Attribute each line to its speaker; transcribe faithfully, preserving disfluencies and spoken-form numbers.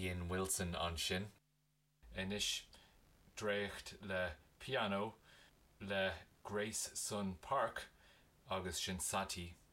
Speaker 1: Ian Wilson an sin. Inis dréocht le piano le Grace Sun Park agus sin Satie.